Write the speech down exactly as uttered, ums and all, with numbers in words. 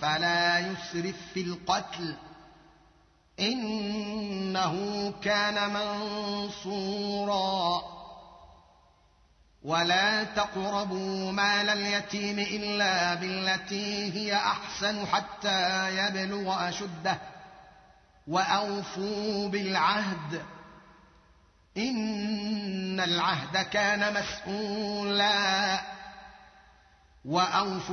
فلا يسرف في القتل إنه كان منصورا ولا تقربوا مال اليتيم إلا بالتي هي أحسن حتى يبلغ أشده وأوفوا بالعهد إن العهد كان مسؤولا وأوفوا